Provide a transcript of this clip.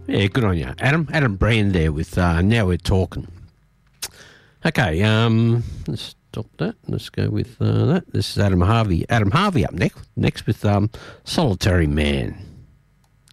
Yeah, good on you. Adam Brand there with Now We're Talking. Okay, let's stop that. Let's go with that. This is Adam Harvey. Adam Harvey up next with Solitary Man.